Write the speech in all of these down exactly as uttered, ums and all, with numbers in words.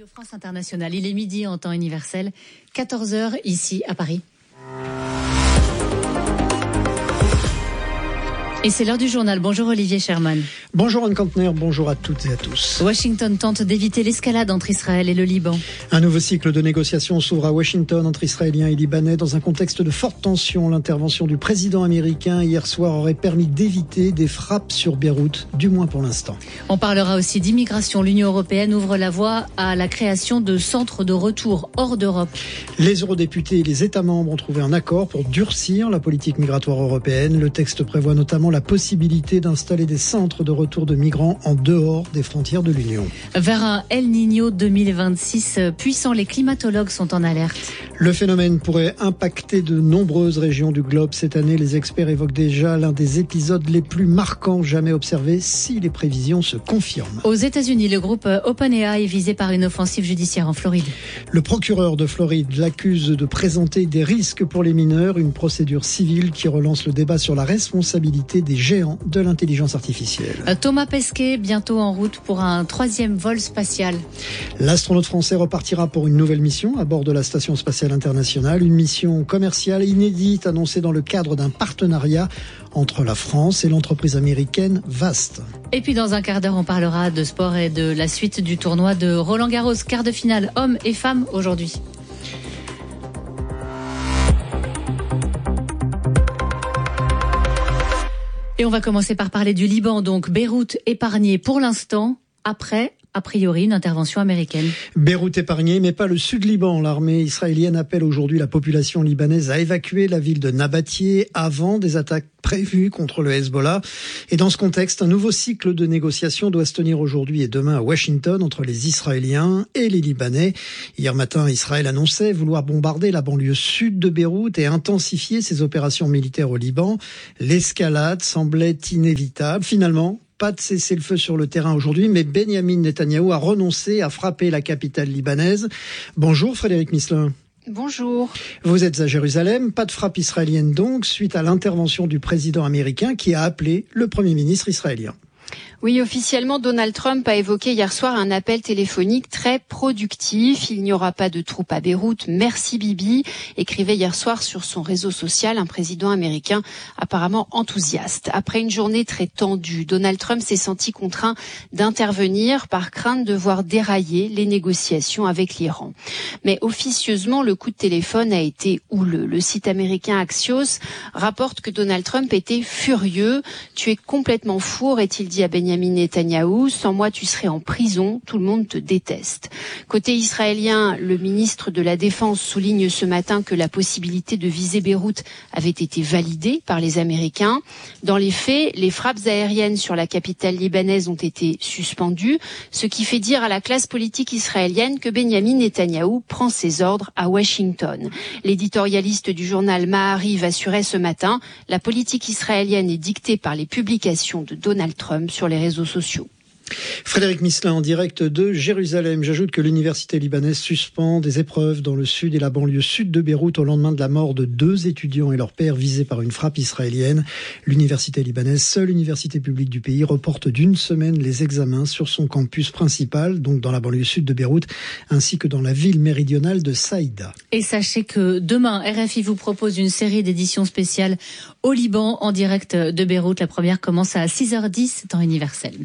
Radio France Internationale. Il est midi en temps universel, quatorze heures ici à Paris. Et c'est l'heure du journal. Bonjour Olivier Sherman. Bonjour Anne Kantner, bonjour à toutes et à tous. Washington tente d'éviter l'escalade entre Israël et le Liban. Un nouveau cycle de négociations s'ouvre à Washington entre Israéliens et Libanais dans un contexte de forte tension. L'intervention du président américain hier soir aurait permis d'éviter des frappes sur Beyrouth, du moins pour l'instant. On parlera aussi d'immigration. L'Union européenne ouvre la voie à la création de centres de retour hors d'Europe. Les eurodéputés et les États membres ont trouvé un accord pour durcir la politique migratoire européenne. Le texte prévoit notamment la possibilité d'installer des centres de retour de migrants en dehors des frontières de l'Union. Vers un El Niño deux mille vingt-six puissant, les climatologues sont en alerte. Le phénomène pourrait impacter de nombreuses régions du globe cette année. Les experts évoquent déjà l'un des épisodes les plus marquants jamais observés si les prévisions se confirment. Aux États-Unis, le groupe OpenAI est visé par une offensive judiciaire en Floride. Le procureur de Floride l'accuse de présenter des risques pour les mineurs, une procédure civile qui relance le débat sur la responsabilité des géants de l'intelligence artificielle. Thomas Pesquet, bientôt en route pour un troisième vol spatial. L'astronaute français repartira pour une nouvelle mission à bord de la Station spatiale internationale. Une mission commerciale inédite annoncée dans le cadre d'un partenariat entre la France et l'entreprise américaine Vast. Et puis dans un quart d'heure, on parlera de sport et de la suite du tournoi de Roland-Garros. Quart de finale hommes et femmes aujourd'hui. Et on va commencer par parler du Liban, donc Beyrouth épargné pour l'instant, après, a priori, une intervention américaine. Beyrouth épargné, mais pas le sud Liban. L'armée israélienne appelle aujourd'hui la population libanaise à évacuer la ville de Nabatieh avant des attaques prévues contre le Hezbollah. Et dans ce contexte, un nouveau cycle de négociations doit se tenir aujourd'hui et demain à Washington entre les Israéliens et les Libanais. Hier matin, Israël annonçait vouloir bombarder la banlieue sud de Beyrouth et intensifier ses opérations militaires au Liban. L'escalade semblait inévitable. Finalement, pas de cessez-le-feu sur le terrain aujourd'hui, mais Benyamin Netanyahou a renoncé à frapper la capitale libanaise. Bonjour Frédéric Misselin. Bonjour. Vous êtes à Jérusalem, pas de frappe israélienne donc, suite à l'intervention du président américain qui a appelé le Premier ministre israélien. Oui, officiellement, Donald Trump a évoqué hier soir un appel téléphonique très productif. Il n'y aura pas de troupes à Beyrouth. Merci Bibi, écrivait hier soir sur son réseau social un président américain apparemment enthousiaste. Après une journée très tendue, Donald Trump s'est senti contraint d'intervenir par crainte de voir dérailler les négociations avec l'Iran. Mais officieusement, le coup de téléphone a été houleux. Le site américain Axios rapporte que Donald Trump était furieux. « Tu es complètement fou », aurait-il dit à Benjamin Netanyahou, sans moi tu serais en prison, tout le monde te déteste. Côté israélien, le ministre de la Défense souligne ce matin que la possibilité de viser Beyrouth avait été validée par les Américains. Dans les faits, les frappes aériennes sur la capitale libanaise ont été suspendues, ce qui fait dire à la classe politique israélienne que Benjamin Netanyahou prend ses ordres à Washington. L'éditorialiste du journal Maariv assurait ce matin, la politique israélienne est dictée par les publications de Donald Trump sur les réseaux sociaux. Frédéric Misselin en direct de Jérusalem. J'ajoute que l'université libanaise suspend des épreuves dans le sud et la banlieue sud de Beyrouth au lendemain de la mort de deux étudiants et leur père visés par une frappe israélienne. L'université libanaise, seule université publique du pays, reporte d'une semaine les examens sur son campus principal, donc dans la banlieue sud de Beyrouth, ainsi que dans la ville méridionale de Saïda. Et sachez que demain, R F I vous propose une série d'éditions spéciales au Liban en direct de Beyrouth. La première commence à six heures dix, temps universel.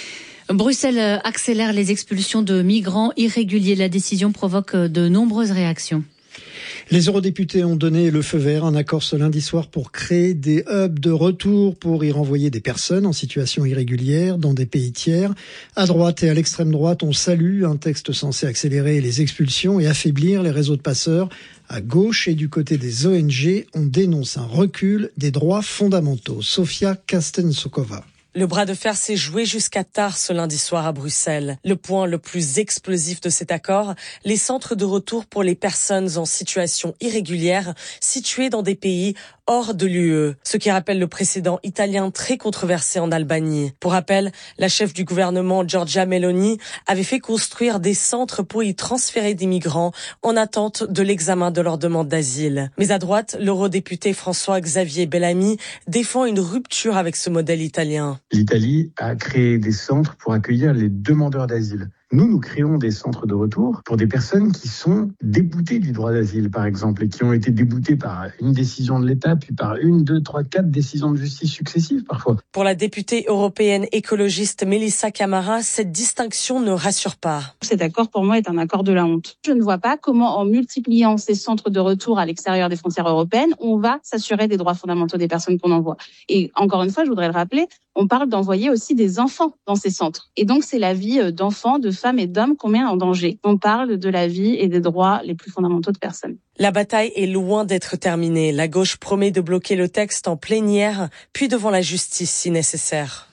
Bruxelles accélère les expulsions de migrants irréguliers. La décision provoque de nombreuses réactions. Les eurodéputés ont donné le feu vert, un accord ce lundi soir pour créer des hubs de retour pour y renvoyer des personnes en situation irrégulière dans des pays tiers. À droite et à l'extrême droite, on salue un texte censé accélérer les expulsions et affaiblir les réseaux de passeurs. À gauche et du côté des O N G, on dénonce un recul des droits fondamentaux. Sofia Kastensokova. Le bras de fer s'est joué jusqu'à tard ce lundi soir à Bruxelles. Le point le plus explosif de cet accord, les centres de retour pour les personnes en situation irrégulière situés dans des pays hors de l'U E, ce qui rappelle le précédent italien très controversé en Albanie. Pour rappel, la chef du gouvernement Giorgia Meloni avait fait construire des centres pour y transférer des migrants en attente de l'examen de leur demande d'asile. Mais à droite, l'eurodéputé François-Xavier Bellamy défend une rupture avec ce modèle italien. L'Italie a créé des centres pour accueillir les demandeurs d'asile. Nous, nous créons des centres de retour pour des personnes qui sont déboutées du droit d'asile, par exemple, et qui ont été déboutées par une décision de l'État, puis par une, deux, trois, quatre décisions de justice successives, parfois. Pour la députée européenne écologiste Melissa Camara, cette distinction ne rassure pas. Cet accord, pour moi, est un accord de la honte. Je ne vois pas comment, en multipliant ces centres de retour à l'extérieur des frontières européennes, on va s'assurer des droits fondamentaux des personnes qu'on envoie. Et encore une fois, je voudrais le rappeler, on parle d'envoyer aussi des enfants dans ces centres. Et donc, c'est la vie d'enfants, de femmes et d'hommes qu'on met en danger. On parle de la vie et des droits les plus fondamentaux de personnes. La bataille est loin d'être terminée. La gauche promet de bloquer le texte en plénière, puis devant la justice si nécessaire.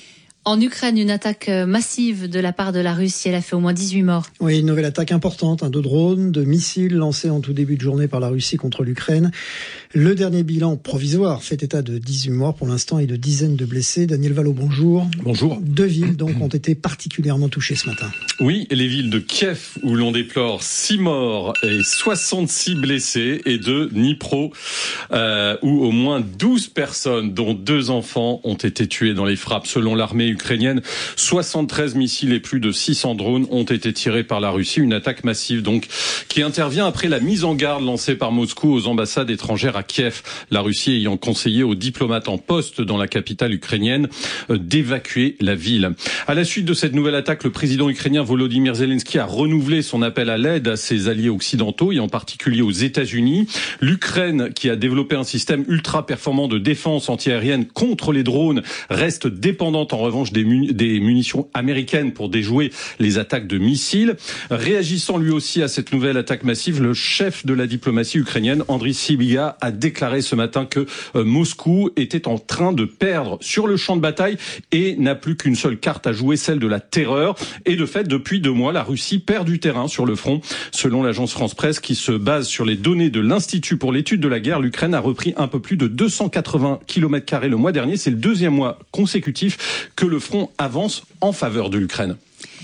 En Ukraine, une attaque massive de la part de la Russie, elle a fait au moins dix-huit morts. Oui, une nouvelle attaque importante, hein, de drones, de missiles lancés en tout début de journée par la Russie contre l'Ukraine. Le dernier bilan provisoire fait état de dix-huit morts pour l'instant et de dizaines de blessés. Daniel Vallot, bonjour. Bonjour. Deux villes donc ont été particulièrement touchées ce matin. Oui, les villes de Kiev où l'on déplore six morts et soixante-six blessés, et de Dnipro euh, où au moins douze personnes, dont deux enfants, ont été tuées dans les frappes. Selon l'armée ukrainienne, soixante-treize missiles et plus de six cents drones ont été tirés par la Russie. Une attaque massive donc qui intervient après la mise en garde lancée par Moscou aux ambassades étrangères à Kiev. La Russie ayant conseillé aux diplomates en poste dans la capitale ukrainienne d'évacuer la ville. À la suite de cette nouvelle attaque, le président ukrainien Volodymyr Zelensky a renouvelé son appel à l'aide à ses alliés occidentaux et en particulier aux États-Unis. L'Ukraine, qui a développé un système ultra performant de défense antiaérienne contre les drones, reste dépendante en revanche Des, mun- des munitions américaines pour déjouer les attaques de missiles. Réagissant lui aussi à cette nouvelle attaque massive, le chef de la diplomatie ukrainienne, Andriy Sybiga, a déclaré ce matin que euh, Moscou était en train de perdre sur le champ de bataille et n'a plus qu'une seule carte à jouer, celle de la terreur. Et de fait, depuis deux mois, la Russie perd du terrain sur le front. Selon l'agence France-Presse, qui se base sur les données de l'Institut pour l'étude de la guerre, l'Ukraine a repris un peu plus de deux cent quatre-vingts kilomètres carrés le mois dernier. C'est le deuxième mois consécutif que le front avance en faveur de l'Ukraine.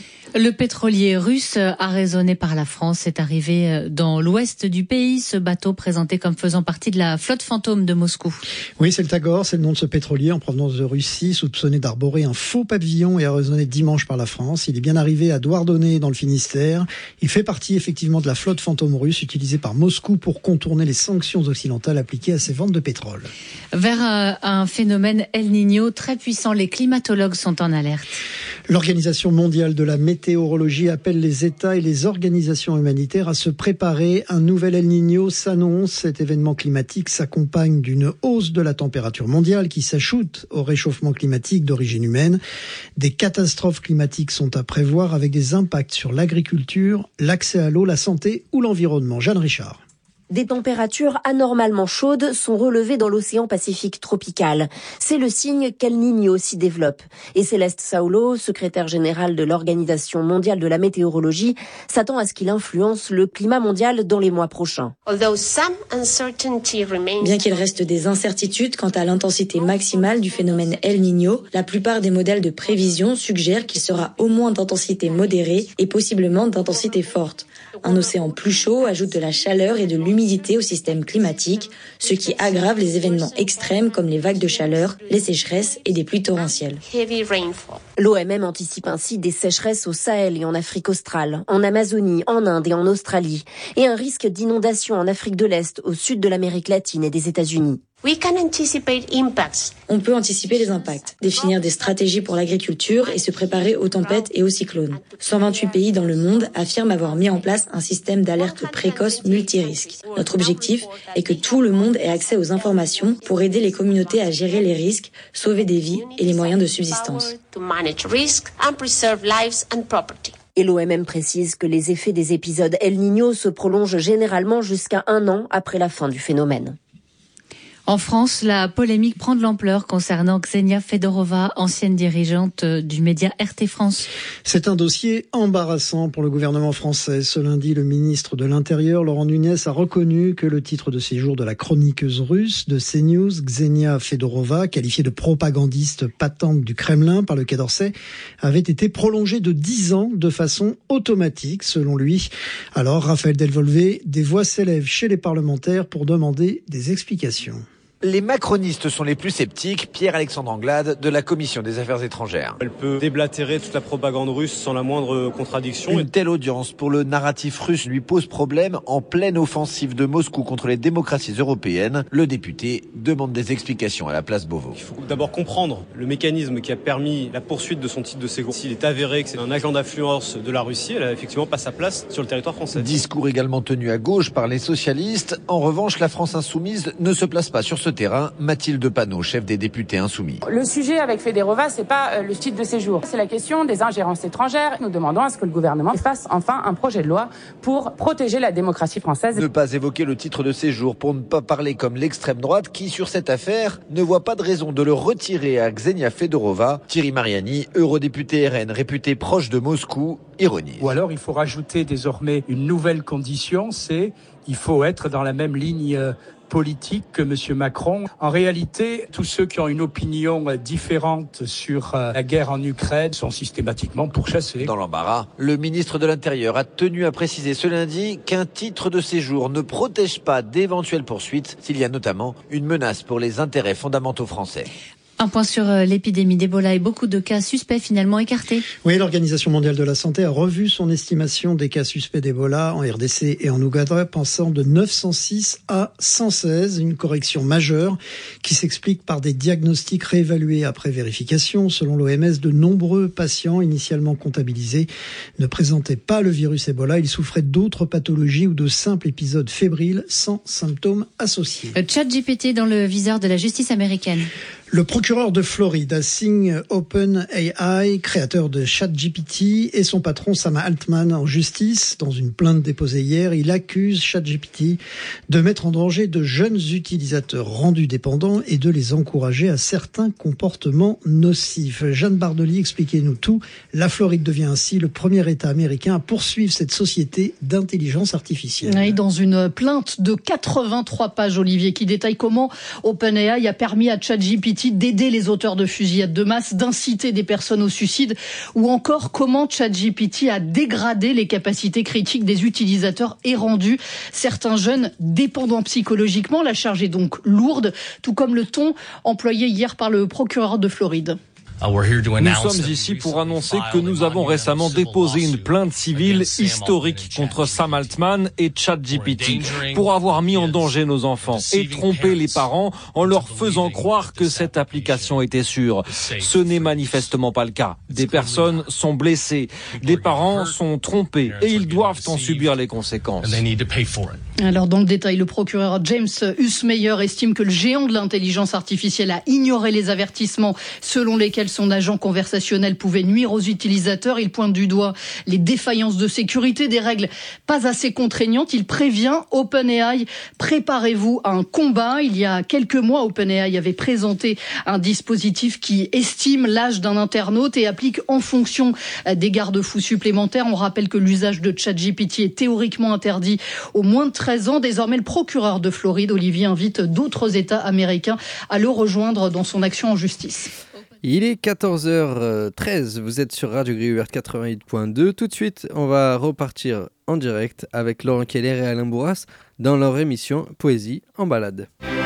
Le pétrolier russe, arraisonné par la France, est arrivé dans l'ouest du pays. Ce bateau présenté comme faisant partie de la flotte fantôme de Moscou. Oui, c'est le Tagor, c'est le nom de ce pétrolier en provenance de Russie, soupçonné d'arborer un faux pavillon et arraisonné dimanche par la France. Il est bien arrivé à Douarnenez dans le Finistère. Il fait partie effectivement de la flotte fantôme russe utilisée par Moscou pour contourner les sanctions occidentales appliquées à ses ventes de pétrole. Vers un, un phénomène El Niño très puissant, les climatologues sont en alerte. L'Organisation mondiale de la météorologie appelle les États et les organisations humanitaires à se préparer. Un nouvel El Niño s'annonce. Cet événement climatique s'accompagne d'une hausse de la température mondiale qui s'ajoute au réchauffement climatique d'origine humaine. Des catastrophes climatiques sont à prévoir avec des impacts sur l'agriculture, l'accès à l'eau, la santé ou l'environnement. Jeanne Richard. Des températures anormalement chaudes sont relevées dans l'océan Pacifique tropical. C'est le signe qu'El Niño s'y développe. Et Céleste Saulo, secrétaire générale de l'Organisation mondiale de la météorologie, s'attend à ce qu'il influence le climat mondial dans les mois prochains. Bien qu'il reste des incertitudes quant à l'intensité maximale du phénomène El Niño, la plupart des modèles de prévision suggèrent qu'il sera au moins d'intensité modérée et possiblement d'intensité forte. Un océan plus chaud ajoute de la chaleur et de l'humidité au système climatique, ce qui aggrave les événements extrêmes comme les vagues de chaleur, les sécheresses et des pluies torrentielles. L'O M M anticipe ainsi des sécheresses au Sahel et en Afrique australe, en Amazonie, en Inde et en Australie, et un risque d'inondation en Afrique de l'Est, au sud de l'Amérique latine et des États-Unis. On peut anticiper les impacts, définir des stratégies pour l'agriculture et se préparer aux tempêtes et aux cyclones. cent vingt-huit pays dans le monde affirment avoir mis en place un système d'alerte précoce multirisque. Notre objectif est que tout le monde ait accès aux informations pour aider les communautés à gérer les risques, sauver des vies et les moyens de subsistance. Et l'O M M précise que les effets des épisodes El Niño se prolongent généralement jusqu'à un an après la fin du phénomène. En France, la polémique prend de l'ampleur concernant Ksenia Fedorova, ancienne dirigeante du média R T France. C'est un dossier embarrassant pour le gouvernement français. Ce lundi, le ministre de l'Intérieur, Laurent Nunez, a reconnu que le titre de séjour de la chroniqueuse russe de CNews, Ksenia Fedorova, qualifiée de propagandiste patente du Kremlin par le Quai d'Orsay, avait été prolongé de dix ans de façon automatique, selon lui. Alors, Raphaël Delvolvé, des voix s'élèvent chez les parlementaires pour demander des explications. Les macronistes sont les plus sceptiques. Pierre-Alexandre Anglade de la Commission des Affaires étrangères. Elle peut déblatérer toute la propagande russe sans la moindre contradiction. Une telle audience pour le narratif russe lui pose problème en pleine offensive de Moscou contre les démocraties européennes. Le député demande des explications à la place Beauvau. Il faut d'abord comprendre le mécanisme qui a permis la poursuite de son titre de séjour. S'il est avéré que c'est un agent d'influence de la Russie, elle a effectivement pas sa place sur le territoire français. Discours également tenu à gauche par les socialistes. En revanche, la France insoumise ne se place pas sur ce terrain. Mathilde Panot, chef des députés insoumis. Le sujet avec Federova, c'est pas le titre de séjour, c'est la question des ingérences étrangères. Nous demandons à ce que le gouvernement fasse enfin un projet de loi pour protéger la démocratie française. Ne pas évoquer le titre de séjour pour ne pas parler comme l'extrême droite qui, sur cette affaire, ne voit pas de raison de le retirer à Ksenia Fedorova. Thierry Mariani, eurodéputé R N réputé proche de Moscou, ironie. Ou alors il faut rajouter désormais une nouvelle condition, c'est il faut être dans la même ligne politique que M. Macron. En réalité, tous ceux qui ont une opinion différente sur la guerre en Ukraine sont systématiquement pourchassés. Dans l'embarras, le ministre de l'Intérieur a tenu à préciser ce lundi qu'un titre de séjour ne protège pas d'éventuelles poursuites s'il y a notamment une menace pour les intérêts fondamentaux français. Un point sur l'épidémie d'Ebola et beaucoup de cas suspects finalement écartés. Oui, l'Organisation mondiale de la santé a revu son estimation des cas suspects d'Ebola en R D C et en Ouganda, passant de neuf cent six à cent seize, une correction majeure qui s'explique par des diagnostics réévalués après vérification. Selon l'O M S, de nombreux patients initialement comptabilisés ne présentaient pas le virus Ebola. Ils souffraient d'autres pathologies ou de simples épisodes fébriles sans symptômes associés. ChatGPT dans le viseur de la justice américaine. Le procureur de Floride assigne OpenAI, créateur de ChatGPT, et son patron Sam Altman en justice. Dans une plainte déposée hier, il accuse ChatGPT de mettre en danger de jeunes utilisateurs rendus dépendants et de les encourager à certains comportements nocifs. Jeanne Bardoli, expliquez-nous tout. La Floride devient ainsi le premier État américain à poursuivre cette société d'intelligence artificielle. Oui, dans une plainte de quatre-vingt-trois pages, Olivier, qui détaille comment OpenAI a permis à ChatGPT d'aider les auteurs de fusillades de masse, d'inciter des personnes au suicide, ou encore comment ChatGPT a dégradé les capacités critiques des utilisateurs et rendu certains jeunes dépendants psychologiquement. La charge est donc lourde, tout comme le ton employé hier par le procureur de Floride. Nous sommes ici pour annoncer que nous avons récemment déposé une plainte civile historique contre Sam Altman et ChatGPT pour avoir mis en danger nos enfants et trompé les parents en leur faisant croire que cette application était sûre. Ce n'est manifestement pas le cas. Des personnes sont blessées, des parents sont trompés et ils doivent en subir les conséquences. Alors dans le détail, le procureur James Husmeyer estime que le géant de l'intelligence artificielle a ignoré les avertissements selon lesquels son agent conversationnel pouvait nuire aux utilisateurs. Il pointe du doigt les défaillances de sécurité, des règles pas assez contraignantes. Il prévient OpenAI, préparez-vous à un combat. Il y a quelques mois, OpenAI avait présenté un dispositif qui estime l'âge d'un internaute et applique en fonction des garde-fous supplémentaires. On rappelle que l'usage de ChatGPT est théoriquement interdit aux moins de treize ans. Désormais, le procureur de Floride, Olivier, invite d'autres États américains à le rejoindre dans son action en justice. Il est quatorze heures treize, vous êtes sur Radio Gris Ouverte quatre-vingt-huit point deux. Tout de suite, on va repartir en direct avec Laurent Keller et Alain Bourras dans leur émission Poésie en balade.